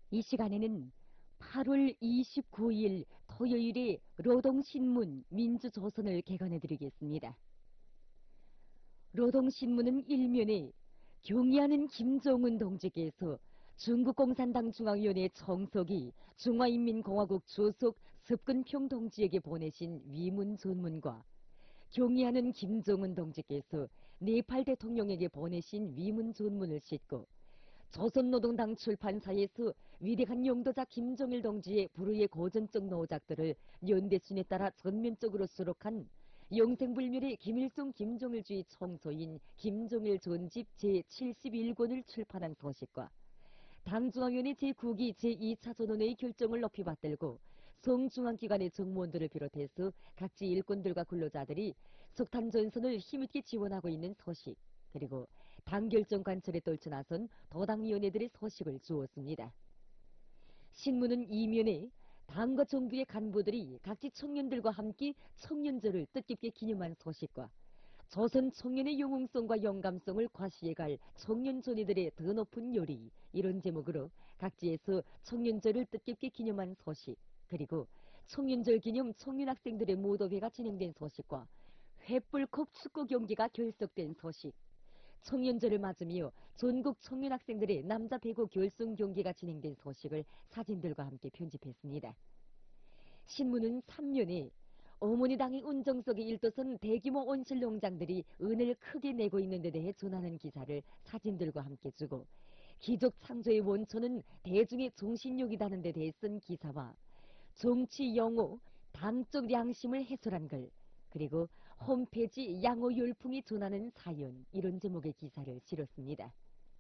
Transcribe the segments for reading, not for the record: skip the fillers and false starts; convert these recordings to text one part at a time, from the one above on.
이 시간에는 8월 29일 토요일에 노동신문 민주조선을 개관해 드리겠습니다. 노동신문은 일면에 경의하는 김정은 동지께서 중국공산당 중앙위원회 정석이 중화인민공화국 주석 습근평 동지에게 보내신 위문 전문과 경의하는 김정은 동지께서 네팔 대통령에게 보내신 위문 전문을 싣고 조선노동당 출판사에서 위대한 용도자 김정일 동지의 불후의 고전적 노작들을 연대순에 따라 전면적으로 수록한 영생불멸의 김일성 김정일주의 총서인 김정일 전집 제71권을 출판한 소식과 당중앙위원회 제9기 제2차 전원회의 결정을 높이 받들고 성중앙기관의 정무원들을 비롯해서 각지 일꾼들과 근로자들이 석탄전선을 힘있게 지원하고 있는 소식, 그리고 당결정 관철에 떨쳐 나선 도당위원회들의 소식을 주었습니다. 신문은 이면에 당과 정부의 간부들이 각지 청년들과 함께 청년절을 뜻깊게 기념한 소식과 조선 청년의 영웅성과 영감성을 과시해갈 청년존이들의 더 높은 요리, 이런 제목으로 각지에서 청년절을 뜻깊게 기념한 소식, 그리고 청년절 기념 청년학생들의 무도회가 진행된 소식과 횃불컵 축구 경기가 결석된 소식, 청년절을 맞으며 전국 청년학생들의 남자 배구 결승 경기가 진행된 소식을 사진들과 함께 편집했습니다. 신문은 3년에 어머니 당의 운정석의 일도선 대규모 온실 농장들이 은을 크게 내고 있는 데 대해 전하는 기사를 사진들과 함께 주고, 기적 창조의 원천은 대중의 정신욕이라는 데 대해 쓴 기사와 정치 영호 당적 양심을 해설한 글, 그리고 홈페이지 양호 열풍이 전하는 사연, 이런 제목의 기사를 실었습니다.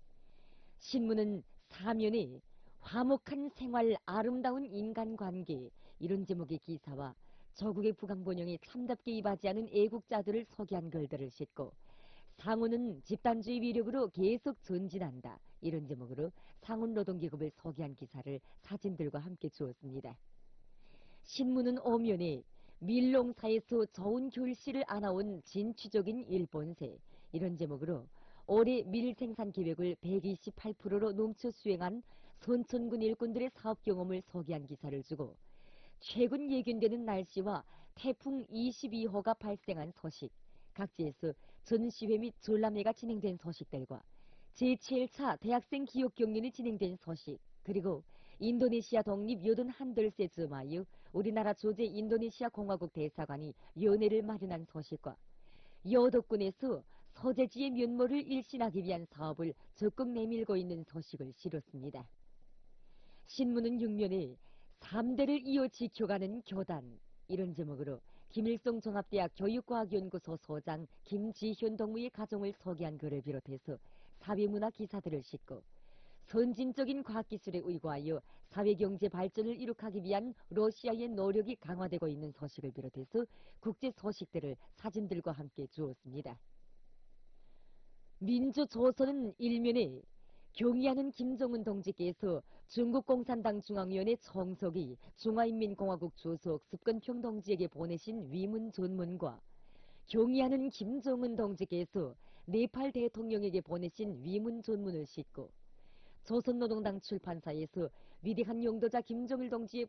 신문은 사면에 화목한 생활, 아름다운 인간관계, 이런 제목의 기사와 저국의 부강본영에 참답게 임하지않은 애국자들을 소개한 글들을 싣고, 상훈은 집단주의 위력으로 계속 전진한다, 이런 제목으로 상훈노동계급을 소개한 기사를 사진들과 함께 주었습니다. 신문은 오면에 밀농사에서 좋은 결실을 안아온 진취적인 일본세, 이런 제목으로 올해 밀 생산 계획을 128%로 넘쳐 수행한 선천군 일꾼들의 사업 경험을 소개한 기사를 주고, 최근 예견되는 날씨와 태풍 22호가 발생한 소식, 각지에서 전시회 및 전람회가 진행된 소식들과 제7차 대학생 기업 경연이 진행된 소식, 그리고 인도네시아 독립 81세 즈마유 우리나라 조제 인도네시아 공화국 대사관이 연회를 마련한 소식과 여덕군에서 서재지의 면모를 일신하기 위한 사업을 적극 내밀고 있는 소식을 실었습니다. 신문은 6면에 3대를 이어 지켜가는 교단, 이런 제목으로 김일성 종합대학 교육과학연구소 소장 김지현 동무의 가정을 소개한 글을 비롯해서 사회문화 기사들을 싣고 선진적인 과학기술에 의거하여 사회경제 발전을 이룩하기 위한 러시아의 노력이 강화되고 있는 소식을 비롯해서 국제 소식들을 사진들과 함께 주었습니다. 민주조선은 일면에 경의하는 김정은 동지께서 중국공산당 중앙위원회 정석이 중화인민공화국 주석 습근평 동지에게 보내신 위문 전문과 경의하는 김정은 동지께서 네팔 대통령에게 보내신 위문 전문을 싣고 조선노동당 출판사에서 위대한 용도자 김정일 동지의